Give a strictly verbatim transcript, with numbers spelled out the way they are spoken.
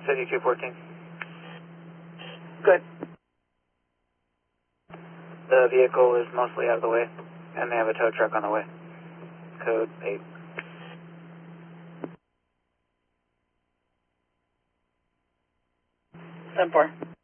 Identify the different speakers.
Speaker 1: City two fourteen.
Speaker 2: Good.
Speaker 1: The vehicle is mostly out of the way, and they have a tow truck on the way. Code eight.
Speaker 2: ten four.